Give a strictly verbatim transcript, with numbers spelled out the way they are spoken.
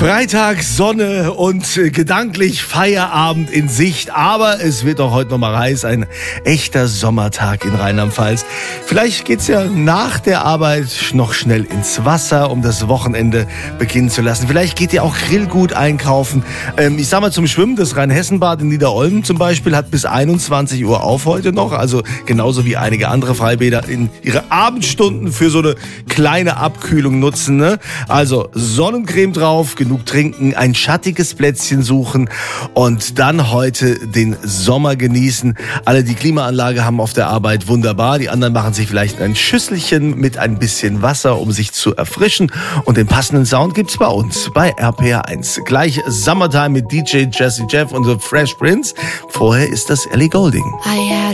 Freitag, Sonne und äh, gedanklich Feierabend in Sicht. Aber es wird auch heute nochmal heiß. Ein echter Sommertag in Rheinland-Pfalz. Vielleicht geht's ja nach der Arbeit noch schnell ins Wasser, um das Wochenende beginnen zu lassen. Vielleicht geht ihr auch Grillgut einkaufen. Ähm, ich sag mal zum Schwimmen, das Rheinhessenbad in Niederolm zum Beispiel hat bis einundzwanzig Uhr auf heute noch. Also genauso wie einige andere Freibäder in ihre Abendstunden für so eine kleine Abkühlung nutzen. Ne? Also Sonnencreme drauf, genug trinken, ein schattiges Plätzchen suchen und dann heute den Sommer genießen. Alle, die Klimaanlage haben auf der Arbeit, wunderbar. Die anderen machen sich vielleicht ein Schüsselchen mit ein bisschen Wasser, um sich zu erfrischen. Und den passenden Sound gibt's bei uns, bei R P R eins. Gleich Summertime mit D J Jazzy Jeff und The Fresh Prince. Vorher ist das Ellie Goulding. I had